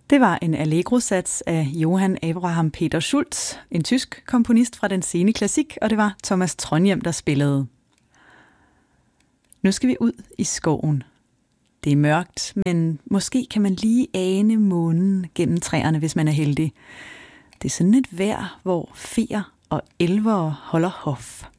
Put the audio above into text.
Det var en Allegro-sats af Johann Abraham Peter Schulz, en tysk komponist fra den sene klassik, og det var Thomas Trondhjem, der spillede. Nu skal vi ud i skoven. Det er mørkt, men måske kan man lige ane månen gennem træerne, hvis man er heldig. Det er sådan et vejr, hvor feer og elvere holder hof.